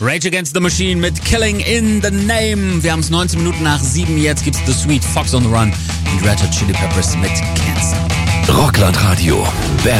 Rage Against the Machine mit Killing in the Name. Wir haben es 19 Minuten nach 7. Jetzt gibt's The Sweet, Fox on the Run und Red Hot Chili Peppers mit Cancer. Rockland Radio.